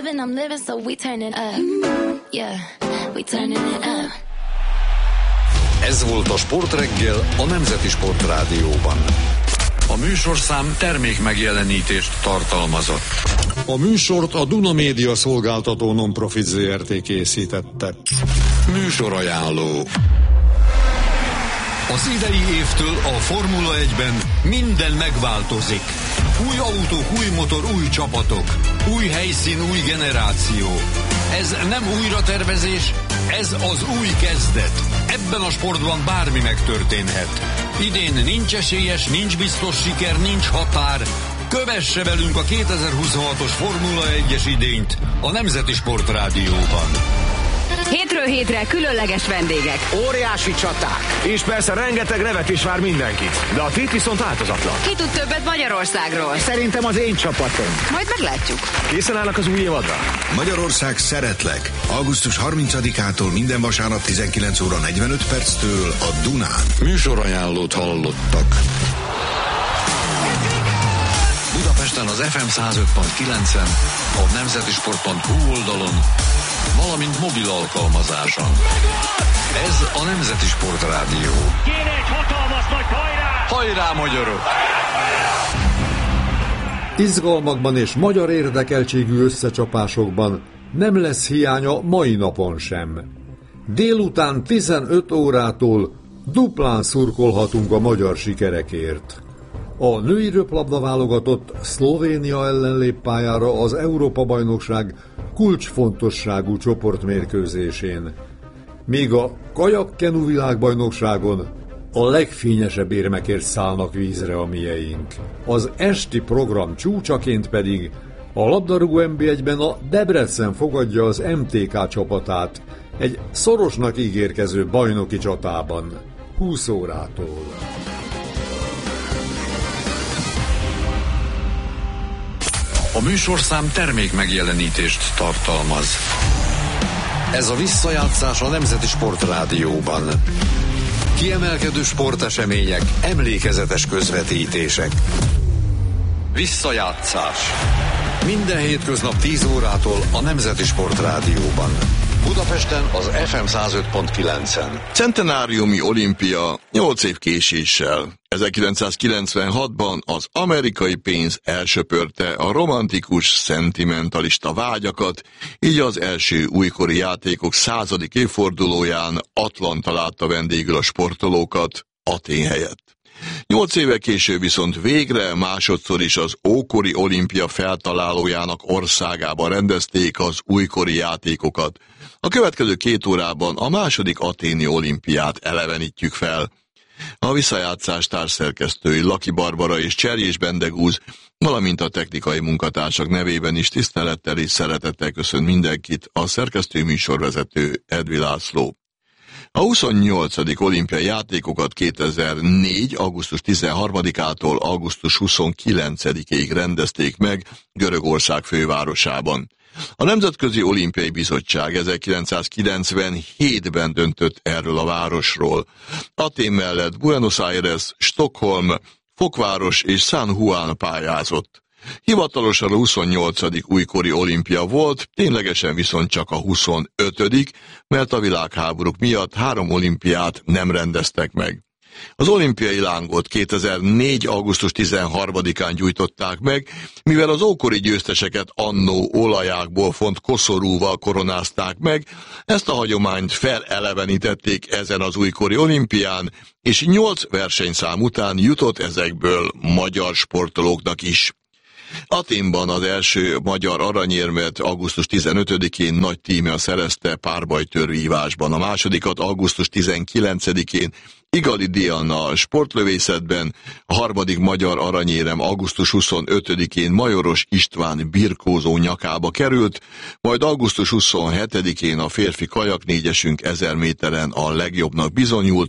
loving, I'm living, so we turning up. Yeah, we turning it up. Ez volt a Sportreggel a Nemzeti Sport Rádióban. A műsorszám termék megjelenítést tartalmazott. A műsort a Duna Média szolgáltató non-profit Zrt. Készítette. Műsorajánló. Az idei évtől a Formula 1-ben minden megváltozik. Új autók, új motor, új csapatok. Új helyszín, új generáció. Ez nem újratervezés, ez az új kezdet. Ebben a sportban bármi megtörténhet. Idén nincs esélyes, nincs biztos siker, nincs határ. Kövesse velünk a 2026-os Formula 1-es idényt a Nemzeti Sport Rádióban. Hétről hétre különleges vendégek. Óriási csaták. És persze rengeteg nevetés vár mindenkit. De a tét viszont változatlan. Ki tud többet Magyarországról? Szerintem az én csapatom. Majd meglátjuk. Készen állnak az új évadra? Magyarország szeretlek. Augusztus 30-ától minden vasárnap 19 óra 45 perctől a Dunán. Műsorajánlót hallottak. Budapesten az FM 105.9-en, a nemzetisport.hu oldalon, valamint mobil alkalmazáson. Ez a Nemzeti Sport Rádió. Kéne egy hatalmas nagy hajrá! Hajrá, magyarok! Izgalmakban és magyar érdekeltségű összecsapásokban nem lesz hiánya mai napon sem. Délután 15 órától duplán szurkolhatunk a magyar sikerekért. A női röplabda válogatott Szlovénia ellen lép pályára az Európa-bajnokság kulcsfontosságú csoportmérkőzésén. Míg a kajakkenu világbajnokságon a legfényesebb érmekért szállnak vízre a mieink. Az esti program csúcsaként pedig a labdarúgó NB1-ben a Debrecen fogadja az MTK csapatát egy szorosnak ígérkező bajnoki csatában 20 órától. A műsorszám termék megjelenítést tartalmaz. Ez a visszajátszás a Nemzeti Sport Rádióban. Kiemelkedő sportesemények, emlékezetes közvetítések. Visszajátszás. Minden hétköznap 10 órától a Nemzeti Sport Rádióban. Budapesten az FM 105.9-en. Centenáriumi olimpia 8 év késéssel. 1996-ban az amerikai pénz elsöpörte a romantikus, szentimentalista vágyakat, így az első újkori játékok 100. évfordulóján Atlanta látta vendégül a sportolókat, Athén helyett. 8 évvel később viszont végre másodszor is az ókori olimpia feltalálójának országában rendezték az újkori játékokat. A következő 2 órában a második athéni olimpiát elevenítjük fel. A visszajátszás társszerkesztői Laki Barbara és Cserjés Bendegúz, valamint a technikai munkatársak nevében is tisztelettel és szeretettel köszönt mindenkit a szerkesztő műsorvezető Edvi László. A 28. olimpiai játékokat 2004. augusztus 13-ától augusztus 29-ig rendezték meg Görögország fővárosában. A Nemzetközi Olimpiai Bizottság 1997-ben döntött erről a városról. Athén mellett Buenos Aires, Stockholm, Fokváros és San Juan pályázott. Hivatalosan a 28. újkori olimpia volt, ténylegesen viszont csak a 25., mert a világháborúk miatt 3 olimpiát nem rendeztek meg. Az olimpiai lángot 2004. augusztus 13-án gyújtották meg, mivel az ókori győzteseket annó olajákból font koszorúval koronázták meg, ezt a hagyományt felelevenítették ezen az újkori olimpián, és 8 versenyszám után jutott ezekből magyar sportolóknak is. Athénban az első magyar aranyérmet augusztus 15-én Nagy Tímea szerezte párbajtőrvívásban, a másodikat augusztus 19-én Igali Diana sportlövészetben, a harmadik magyar aranyérem augusztus 25-én Majoros István birkózó nyakába került, majd augusztus 27-én a férfi kajaknégyesünk 1000 méteren a legjobbnak bizonyult,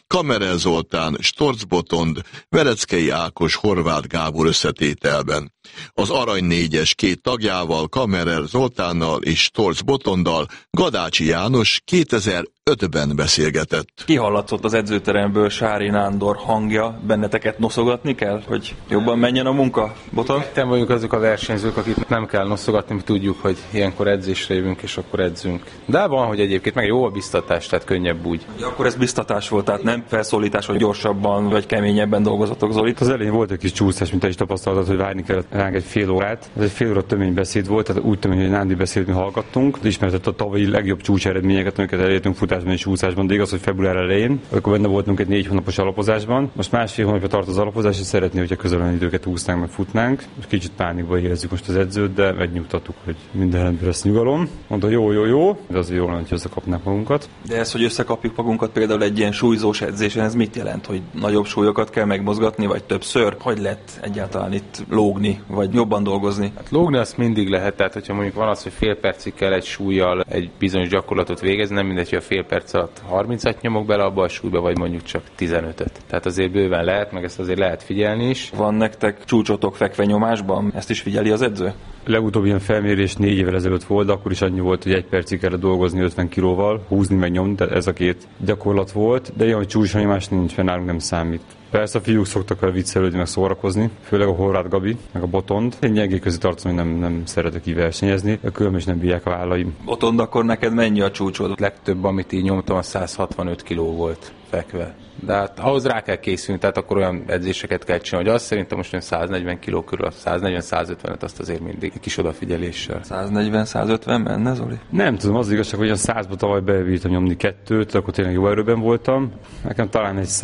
Kammerel Zoltán, Storz Botond, Vereckei Ákos, Horváth Gábor összetételben. Az Arany 4-es 2 tagjával, Kammerel Zoltánnal és Storz Botonddal Gadácsi János 2005-ben beszélgetett. Kihallatszott az edzőteremből Sári Nándor hangja, benneteket noszogatni kell, hogy jobban menjen a munka, Boton? Ketten vagyunk azok a versenyzők, akik nem kell noszogatni, mi tudjuk, hogy ilyenkor edzésre jövünk, és akkor edzünk. De van, hogy egyébként meg jó a biztatás, tehát könnyebb úgy. Akkor ez biztatás volt, tehát nem felszólítás, hogy gyorsabban vagy keményebben dolgozatok, Zoli? Az elején volt egy kis csúszás, mint te is tapasztaltad, hogy várni kellett ránk egy fél órát. Ez egy fél óra töménybeszéd volt, tehát úgy tömény, hogy Nándi beszélt, mi hallgattunk. Ismertett a tavalyi legjobb csúcseredményeket, amiket elértünk futásban és úszásban, de igaz, hogy február elején, akkor benne voltunk egy 4 hónapos alapozásban. Most másfél hónapja tart az alapozás, és szeretné, hogyha közölen időket úsznánk, meg futnánk. Most kicsit pánikba érezzük most az edzőt, de megnyugtattuk, hogy minden rendben lesz, nyugalom. Mondta, jó, de azért jól lenne, hogy összekapnánk magunkat. De ez, hogy összekapjuk magunkat például egy ilyen súlyzós edzésen, ez mit jelent, hogy nagyobb súlyokat kell megmozgatni, vagy többször? Hogy lehet egyáltalán itt lógni, vagy jobban dolgozni? Hát lógni azt mindig lehet, tehát hogyha mondjuk van az, hogy fél percig kell egy súllyal egy bizonyos gyakorlatot végezni, nem mindegy, hogy a fél perc alatt 30-at nyomok bele abba a súlyba, vagy mondjuk csak 15-öt. Tehát azért bőven lehet, meg ezt azért lehet figyelni is. Van nektek csúcsotok fekvenyomásban? Ezt is figyeli az edző? Legutóbb ilyen felmérés 4 évvel ezelőtt volt, de akkor is annyi volt, hogy 1 percig kellett dolgozni 50 kilóval, húzni meg nyomni, tehát ez a 2 gyakorlat volt, de ilyen, hogy csúcsanyomás nincs, mert nálunk nem számít. Persze a fiúk szoktak vele viccelődni, meg szórakozni, főleg a Horváth Gabi, meg a Botond. Én gyengék közé tartozom, hogy nem szeretek így versenyezni, a különben is nem bírják a vállaim. Botond, akkor neked mennyi a csúcsod? Legtöbb, amit így nyomtam, a 165 kiló volt fekve. De hát ahhoz rá kell készülni, tehát akkor olyan edzéseket kell csinálni, hogy azt szerintem most 140 kiló körül, 140-150-et azt azért mindig kis odafigyeléssel. 140-150 menne, Zoli? Nem tudom, az igazság, hogy a 100-ba tavaly bebírtam nyomni 2-t, akkor tényleg jó erőben voltam. Nekem talán egy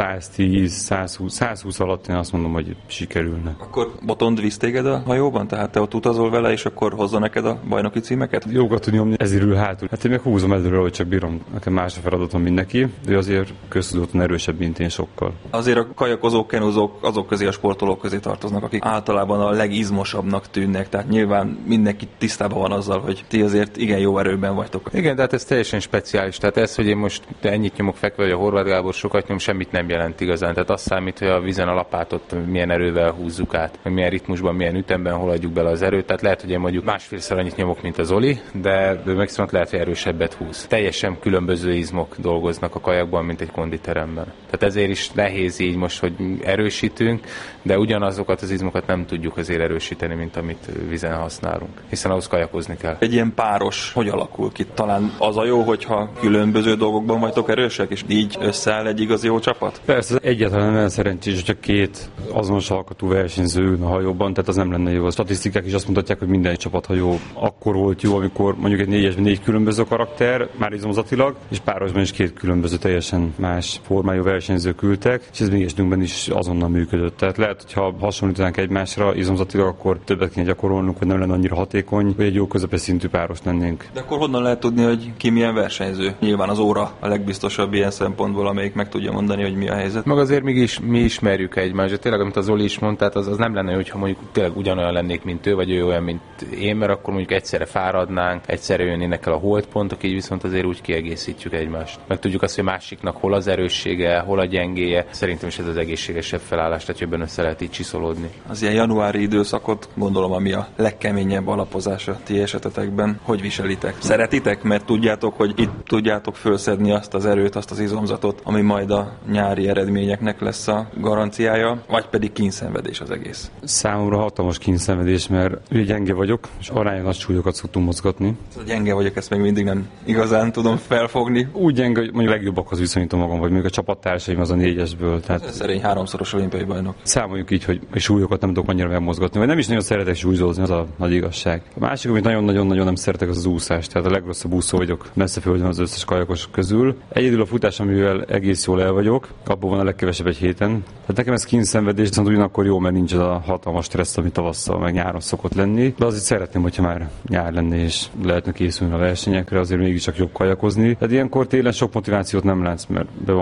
110-120 alatt én azt mondom, hogy sikerülne. Akkor Botond visz téged a hajóban? Tehát te ott utazol vele, és akkor hozza neked a bajnoki címeket? Jókat tud nyomni, ezért ül hátul. Hát én meg húzom előre, hogy csak bírom. Nekem más a feladatom, mint neki, de azért köztudottan erősebb, mint én sokkal. Azért a kajakozók, kenuzók azok közé, a sportolók közé tartoznak, akik általában a legizmosabbnak tűnnek, tehát nyilván mindenki tisztában van azzal, hogy ti azért igen jó erőben vagytok. Igen, de hát ez teljesen speciális. Tehát ez, hogy én most ennyit nyomok fekve, vagy a Horváth Gábor sokat nyom, semmit nem jelent igazán. Tehát azt számít, hogy a vízen a lapátot milyen erővel húzzuk át, hogy milyen ritmusban, milyen ütemben, hol adjuk bele az erőt. Tehát lehet, hogy én mondjuk másfélszer annyit nyomok, mint az Oli, de ő meg viszont lehet, hogy erősebbet húz. Teljesen különböző izmok dolgoznak a kajakban, mint egy konditeremben. Tehát ezért is nehéz így most, hogy erősítünk, de ugyanazokat az izmokat nem tudjuk azért erősíteni, mint amit vízen használunk, hiszen ahhoz kajakozni kell. Egy ilyen páros hogy alakul ki? Talán az a jó, hogyha különböző dolgokban vagytok erősek, és így összeáll egy igazi jó csapat? Persze, egyáltalán nem szerencsés, hogy csak 2 azonos alkatú versenyző a hajóban, tehát az nem lenne jó. A statisztikák is azt mutatják, hogy minden csapathajó akkor volt jó, amikor mondjuk egy 4-esben 4 különböző karakter, már izomzatilag, és párosban is 2 különböző teljesen más formájú versenyzők ültek, és ez még estünkben is azonnal működött. Tehát lehet, hogyha hasonlítanánk egymásra izomzatilag, akkor többet kéne gyakorolnunk, hogy nem lenne annyira hatékony, hogy egy jó közepes szintű páros lennénk. De akkor honnan lehet tudni, hogy ki milyen versenyző? Nyilván az óra a legbiztosabb ilyen szempontból, amelyik meg tudja mondani, hogy mi a helyzet. Meg azért mi ismerjük egymást, de tényleg, amit az Zoli is mondta, az nem lenne, hogyha mondjuk tényleg ugyanolyan lennék, mint ő, vagy ő olyan, mint én, mert akkor mondjuk egyszerre fáradnánk, egyszerre jönnének el a holdpontok, így viszont azért úgy kiegészítjük egymást. Meg tudjuk azt, hogy másiknak hol az erőssége, hol a gyengéje. Szerintem is ez az egészségesebb felállás, tehát jobban össze lehet így csiszolódni. Az ilyen januári időszakot gondolom, ami a legkeményebb alapozás a ti esetetekben. Hogy viselitek? Szeretitek, mert tudjátok, hogy itt tudjátok fölszedni azt az erőt, azt az izomzatot, ami majd a nyári eredményeknek lesz a garanciája, vagy pedig kínszenvedés az egész? Számomra hatalmas kínszenvedés, mert ugye gyenge vagyok, és aránylag nagy súlyokat szoktunk mozgatni. Gyenge vagyok, ezt még mindig nem igazán tudom felfogni. Úgy gyenge, hogy mondjuk legjobbakhoz viszonyítom magam, vagy mondjuk a csapattársaim az a 4-esből. Tehát szerény 3-szoros olimpiai bajnok. Számoljuk így, hogy súlyokat nem tudok annyira megmozgatni, vagy nem is nagyon szeretek súlyzózni, az a nagy igazság. A másik, amit nagyon-nagyon nem szeretek, az az úszás. Tehát a legrosszabb úszó vagyok messze földön az összes kajakos közül. Egyedül a futás, amivel egész jól el vagyok, abból van a legkevesebb egy héten. Tehát nekem ez kínszenvedés, viszont ugyanakkor jó, mert nincs az a hatalmas stressz, ami tavasszal meg nyáron szokott lenni. De azért szeretném, hogyha már nyár lenne és lehetne készülni a versenyekre, azért mégiscsak jobb kajakozni. Tehát ilyenkor télen sok motivációt nem látsz, mert be van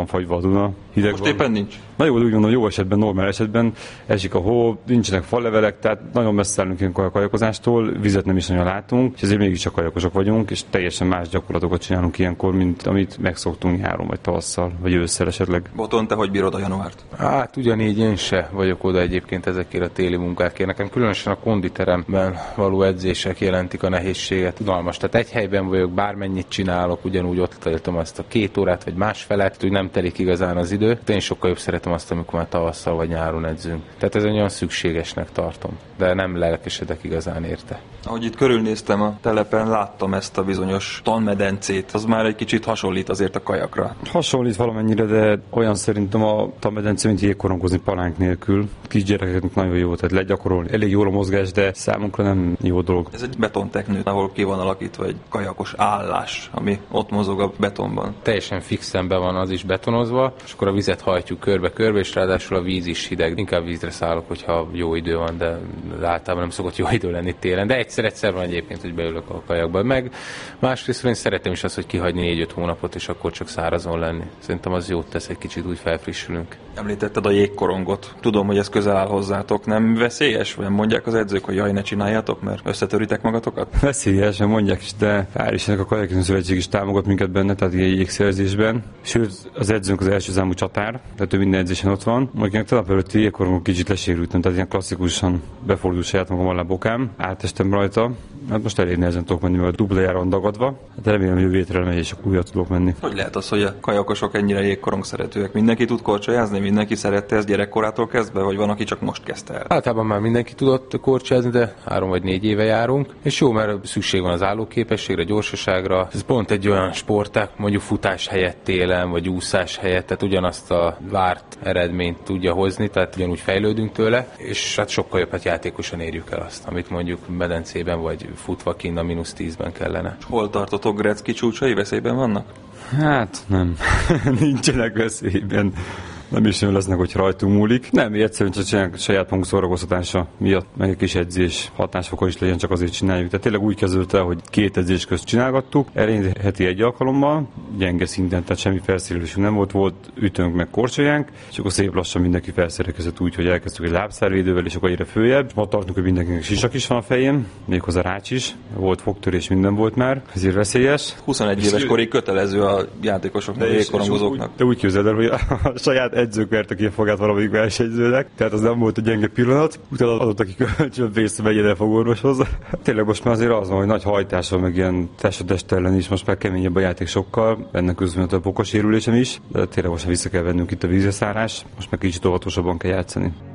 van fagyva a Duna. Hideg most van. Éppen nincs? Na jó, úgy mondom, jó esetben, normál esetben esik a hó, nincsenek fallevelek, tehát nagyon messze állunk ilyen kajakozástól, vizet nem is nagyon látunk, és ezért mégiscsak kajakosok vagyunk, és teljesen más gyakorlatokat csinálunk ilyenkor, mint amit megszoktunk nyáron, vagy tavasszal, vagy ősszel esetleg. Boton, te hogy bírod a januárt? Hát ugyanígy én se vagyok oda egyébként ezekért a téli munkákért. Nekem különösen a konditeremben való edzések jelentik a nehézséget. Tudalmas, tehát egy helyben vagyok, bármennyit csinálok, ugyanúgy ott töltöm azt a 2 órát, vagy másfelet, úgy nem telik igazán az idő. Én sokkal jobb szeretem azt, amikor már tavasszal vagy nyáron edzünk. Tehát ez olyan szükségesnek tartom, de nem lelkesedek igazán érte. Ahogy itt körülnéztem a telepen, láttam ezt a bizonyos tanmedencét. Az már egy kicsit hasonlít azért a kajakra. Hasonlít valamennyire, de olyan szerintem a tanmedence, mint jégkorongozni palánk nélkül. Kisgyerekeknek nagyon jó, tehát legyakorolni. Elég jól a mozgás, de számunkra nem jó dolog. Ez egy betonteknő, ahol ki van alakítva egy kajakos állás, ami ott mozog a betonban. Teljesen fixen be van az is betonozva, és akkor a vizet hajtjuk körbe-körbe, és ráadásul a víz is hideg. Inkább vízre szállok, hogyha jó idő van, de általában nem szokott jó idő lenni télen. De egyszer van egyébként, hogy beülök a kajakba. Meg másrészt én szeretem is azt, hogy kihagyni 4-5 hónapot, és akkor csak szárazon lenni. Szerintem az jót tesz, egy kicsit úgy felfrissülünk. Említetted a jégkorongot. Tudom, hogy ez közel áll hozzátok. Nem veszélyes? Vagy mondják az edzők, hogy jaj, ne csináljátok, mert összetöritek magatokat? Veszélyes, nem mondják is, de hál' Istennek a Kajakozó Szövetség is támogat minket benne, tehát ilyen jégszerzésben. Sőt, az edzőnk az első számú csatár, tehát ő minden edzésen ott van. Majd tegnap előtti jégkorongon kicsit lesérültem, tehát ilyen klasszikusan befordult saját magam alá bokám, átestem rajta. Hát most elég nehezen tudok menni, mert duplájára van dagadva. Hát remélem, jövő hétre megy, és akkor újra tudok menni. Hogy lehet az, hogy a kajakosok ennyire jégkorong szeretőek? Mindenki tud korcsolyázni? Mindenki szerette ezt gyerekkorától kezdve, vagy van, aki csak most kezdte el? Általában már mindenki tudott korcsolyázni, de 3 vagy 4 éve járunk. És jó, mert szükség van az állóképességre, gyorsaságra. Ez pont egy olyan sportág, mondjuk futás helyett télen, vagy úszás helyett, tehát ugyanazt a várt eredményt tudja hozni, tehát ugyanúgy fejlődünk tőle, és hát sokkal jobb, hát játékosan érjük el azt, amit mondjuk medencében vagy futva kint a -10-ben kellene. Hol tartotok? Gretzky csúcsai veszélyben vannak? Hát nem, nincsenek veszélyben. Nem is olyan lesznek, hogy rajtunk múlik. Nem, egyszerűen csak csinálják saját magunk szórakoztatása miatt, meg egy kis edzés hatásfoka is legyen, csak azért csináljuk. Tehát tényleg úgy kezdődött el, hogy 2 edzés közt csinálgattuk, elején heti 1 alkalommal, gyenge szinten, tehát semmi felszerelésünk nem volt ütőnk meg korcsolyánk, és akkor szép lassan mindenki felszerelkezett úgy, hogy elkezdtük egy lábszárvédővel, és akkor egyre följebb. Ma tartunk, hogy mindenkinek sisak is van a fején, méghozzá rács is, volt fogtörés, minden volt már, ezért veszélyes. 21 éves korig kötelező a játékosoknak, a jégkorongozóknak. De úgy képzeld el, hogy a saját edzők vertek ki a fogát valamelyik versenyzőnek, tehát az nem volt egy gyenge pillanat. Utána adott, aki kölcsön pénzt, megyen el fogorvoshoz. Tényleg most már azért az van, hogy nagy hajtással, meg ilyen test ellen is most már keményebb a játék sokkal, ennek közben a pokosérülésem is, de tényleg most vissza kell vennünk itt a vízreszállás, most meg kicsit óvatosabban kell játszani.